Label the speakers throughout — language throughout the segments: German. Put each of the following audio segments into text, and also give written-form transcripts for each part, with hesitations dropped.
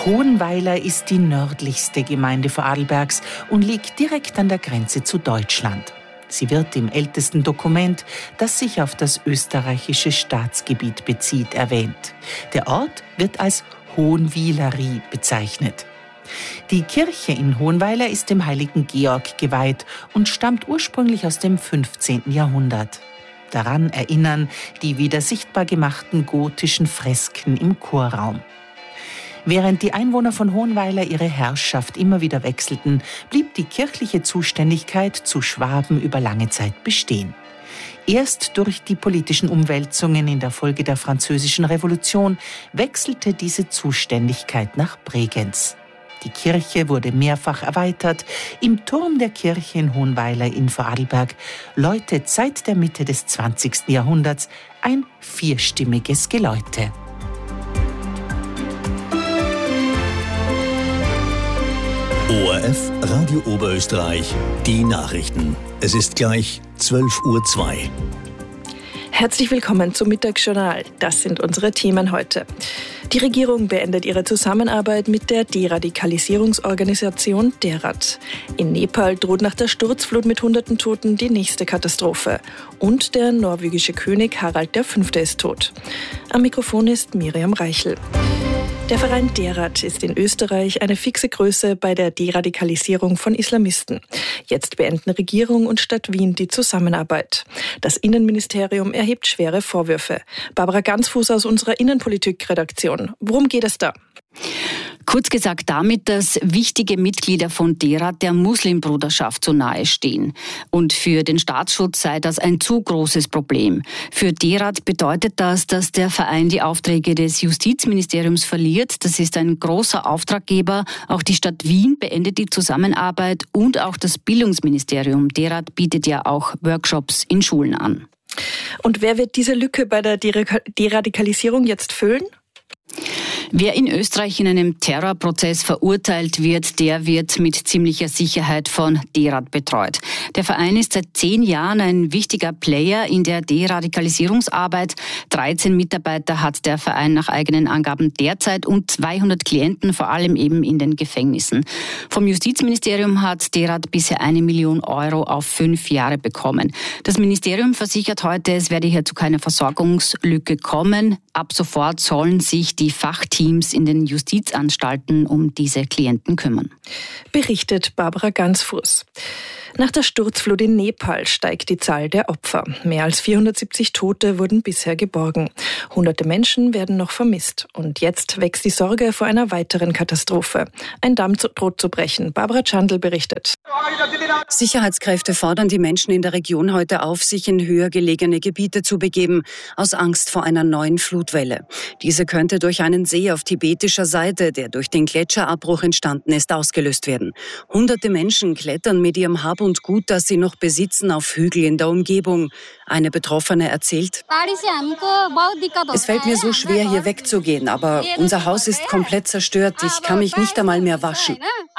Speaker 1: Hohenweiler ist die nördlichste Gemeinde Vorarlbergs und liegt direkt an der Grenze zu Deutschland. Sie wird im ältesten Dokument, das sich auf das österreichische Staatsgebiet bezieht, erwähnt. Der Ort wird als Hohenwielerie bezeichnet. Die Kirche in Hohenweiler ist dem heiligen Georg geweiht und stammt ursprünglich aus dem 15. Jahrhundert. Daran erinnern die wieder sichtbar gemachten gotischen Fresken im Chorraum. Während die Einwohner von Hohenweiler ihre Herrschaft immer wieder wechselten, blieb die kirchliche Zuständigkeit zu Schwaben über lange Zeit bestehen. Erst durch die politischen Umwälzungen in der Folge der Französischen Revolution wechselte diese Zuständigkeit nach Bregenz. Die Kirche wurde mehrfach erweitert. Im Turm der Kirche in Hohenweiler in Vorarlberg läutet seit der Mitte des 20. Jahrhunderts ein vierstimmiges Geläute.
Speaker 2: ORF Radio Oberösterreich, die Nachrichten. Es ist gleich 12:02 Uhr.
Speaker 3: Herzlich willkommen zum Mittagsjournal. Das sind unsere Themen heute. Die Regierung beendet ihre Zusammenarbeit mit der Deradikalisierungsorganisation DERAD. In Nepal droht nach der Sturzflut mit hunderten Toten die nächste Katastrophe. Und der norwegische König Harald V. ist tot. Am Mikrofon ist Miriam Reichel. Der Verein DERAD ist in Österreich eine fixe Größe bei der Deradikalisierung von Islamisten. Jetzt beenden Regierung und Stadt Wien die Zusammenarbeit. Das Innenministerium erhebt schwere Vorwürfe. Barbara Gansfuß aus unserer Innenpolitik-Redaktion. Worum geht es da?
Speaker 4: Kurz gesagt damit, dass wichtige Mitglieder von DERAD der Muslimbruderschaft so nahe stehen. Und für den Staatsschutz sei das ein zu großes Problem. Für DERAD bedeutet das, dass der Verein die Aufträge des Justizministeriums verliert. Das ist ein großer Auftraggeber. Auch die Stadt Wien beendet die Zusammenarbeit und auch das Bildungsministerium. DERAD bietet ja auch Workshops in Schulen an.
Speaker 3: Und wer wird diese Lücke bei der Deradikalisierung jetzt füllen?
Speaker 4: Wer in Österreich in einem Terrorprozess verurteilt wird, der wird mit ziemlicher Sicherheit von DERAD betreut. Der Verein ist seit 10 Jahren ein wichtiger Player in der Deradikalisierungsarbeit. 13 Mitarbeiter hat der Verein nach eigenen Angaben derzeit und 200 Klienten, vor allem eben in den Gefängnissen. Vom Justizministerium hat DERAD bisher 1 Million Euro auf 5 Jahre bekommen. Das Ministerium versichert heute, es werde hier zu keiner Versorgungslücke kommen. Ab sofort sollen sich die Fachteams in den Justizanstalten um diese Klienten kümmern.
Speaker 3: Berichtet Barbara Gansfuß. Nach der Sturzflut in Nepal steigt die Zahl der Opfer. Mehr als 470 Tote wurden bisher geborgen. Hunderte Menschen werden noch vermisst. Und jetzt wächst die Sorge vor einer weiteren Katastrophe. Ein Damm droht zu brechen. Barbara Chandl berichtet.
Speaker 5: Sicherheitskräfte fordern die Menschen in der Region heute auf, sich in höher gelegene Gebiete zu begeben, aus Angst vor einer neuen Flutwelle. Diese könnte durch einen See auf tibetischer Seite, der durch den Gletscherabbruch entstanden ist, ausgelöst werden. Hunderte Menschen klettern mit ihrem Hab und Gut, das sie noch besitzen, auf Hügel in der Umgebung. Eine Betroffene erzählt: Es fällt mir so schwer, hier wegzugehen, aber unser Haus ist komplett zerstört. Ich kann mich nicht einmal mehr waschen.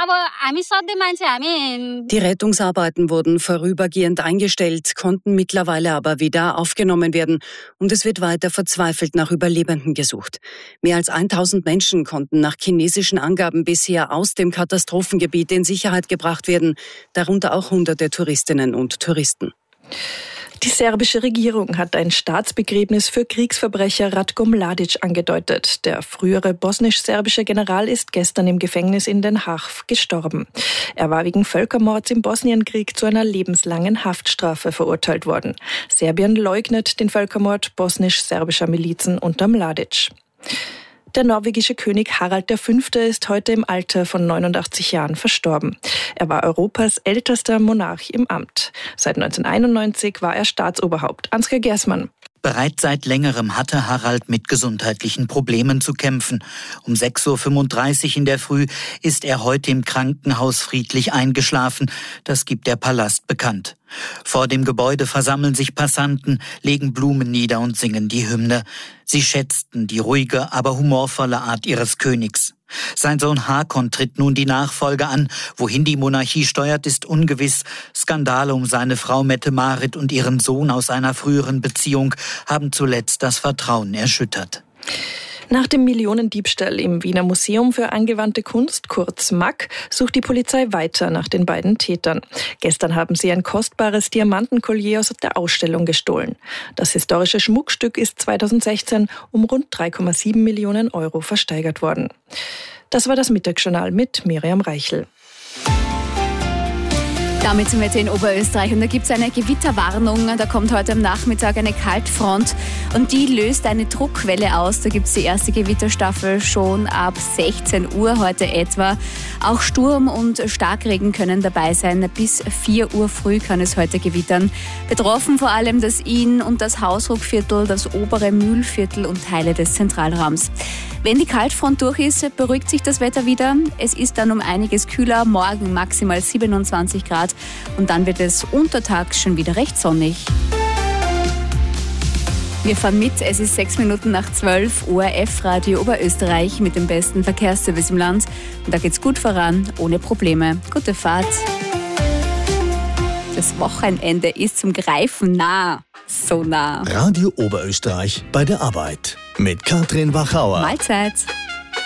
Speaker 5: Die Rettungsarbeiten wurden vorübergehend eingestellt, konnten mittlerweile aber wieder aufgenommen werden. Und es wird weiter verzweifelt nach Überlebenden gesucht. Mehr als 1000 Menschen konnten nach chinesischen Angaben bisher aus dem Katastrophengebiet in Sicherheit gebracht werden, darunter auch hunderte Touristinnen und Touristen.
Speaker 3: Die serbische Regierung hat ein Staatsbegräbnis für Kriegsverbrecher Ratko Mladic angedeutet. Der frühere bosnisch-serbische General ist gestern im Gefängnis in Den Haag gestorben. Er war wegen Völkermords im Bosnienkrieg zu einer lebenslangen Haftstrafe verurteilt worden. Serbien leugnet den Völkermord bosnisch-serbischer Milizen unter Mladic. Der norwegische König Harald V. ist heute im Alter von 89 Jahren verstorben. Er war Europas ältester Monarch im Amt. Seit 1991 war er Staatsoberhaupt. Ansgar Gersmann.
Speaker 6: Bereits seit längerem hatte Harald mit gesundheitlichen Problemen zu kämpfen. Um 6:35 Uhr in der Früh ist er heute im Krankenhaus friedlich eingeschlafen. Das gibt der Palast bekannt. Vor dem Gebäude versammeln sich Passanten, legen Blumen nieder und singen die Hymne. Sie schätzten die ruhige, aber humorvolle Art ihres Königs. Sein Sohn Hakon tritt nun die Nachfolge an. Wohin die Monarchie steuert, ist ungewiss. Skandale um seine Frau Mette-Marit und ihren Sohn aus einer früheren Beziehung haben zuletzt das Vertrauen erschüttert.
Speaker 3: Nach dem Millionendiebstahl im Wiener Museum für angewandte Kunst, kurz MAK, sucht die Polizei weiter nach den beiden Tätern. Gestern haben sie ein kostbares Diamantenkollier aus der Ausstellung gestohlen. Das historische Schmuckstück ist 2016 um rund 3,7 Millionen Euro versteigert worden. Das war das Mittagsjournal mit Miriam Reichel.
Speaker 7: Damit sind wir jetzt in Oberösterreich und da gibt es eine Gewitterwarnung. Da kommt heute am Nachmittag eine Kaltfront und die löst eine Druckwelle aus. Da gibt es die erste Gewitterstaffel schon ab 16 Uhr heute etwa. Auch Sturm und Starkregen können dabei sein. Bis 4 Uhr früh kann es heute gewittern. Betroffen vor allem das Inn und das Hausruckviertel, das obere Mühlviertel und Teile des Zentralraums. Wenn die Kaltfront durch ist, beruhigt sich das Wetter wieder. Es ist dann um einiges kühler, morgen maximal 27 Grad und dann wird es untertags schon wieder recht sonnig. Wir fahren mit, es ist 6 Minuten nach 12 Uhr, ORF-Radio Oberösterreich mit dem besten Verkehrsservice im Land. Und da geht's gut voran, ohne Probleme. Gute Fahrt. Das Wochenende ist zum Greifen nah, so nah.
Speaker 2: Radio Oberösterreich bei der Arbeit mit Katrin Wachauer.
Speaker 7: Mahlzeit.